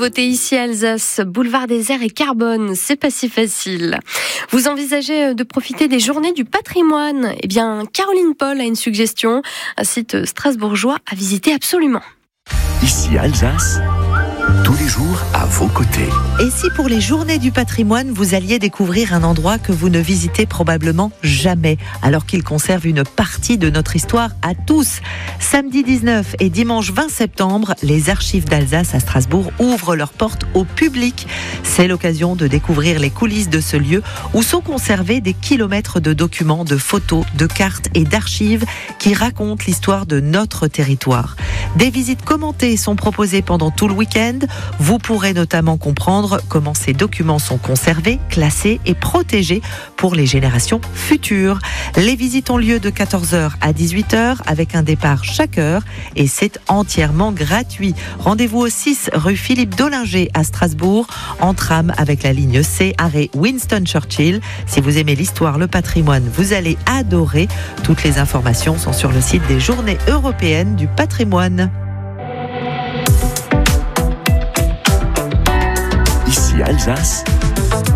nouveauté ici à Alsace, boulevard des Airs et Carbone, c'est pas si facile. Vous envisagez de profiter des journées du patrimoine ? Eh bien, Caroline Paul a une suggestion, un site strasbourgeois à visiter absolument. Ici Alsace, tous les jours à vos côtés. Et si pour les journées du patrimoine, vous alliez découvrir un endroit que vous ne visitez probablement jamais, alors qu'il conserve une partie de notre histoire à tous. Samedi 19 et dimanche 20 septembre, les archives d'Alsace à Strasbourg ouvrent leurs portes au public. C'est l'occasion de découvrir les coulisses de ce lieu où sont conservés des kilomètres de documents, de photos, de cartes et d'archives qui racontent l'histoire de notre territoire. Des visites commentées sont proposées pendant tout le week-end. Vous pourrez notamment comprendre comment ces documents sont conservés, classés et protégés pour les générations futures. Les visites ont lieu de 14h à 18h avec un départ chaque heure et c'est entièrement gratuit. Rendez-vous au 6 rue Philippe Dollinger à Strasbourg, en tram avec la ligne C, arrêt Winston Churchill. Si vous aimez l'histoire, le patrimoine, vous allez adorer. Toutes les informations sont sur le site des Journées européennes du patrimoine. Ici Alsace,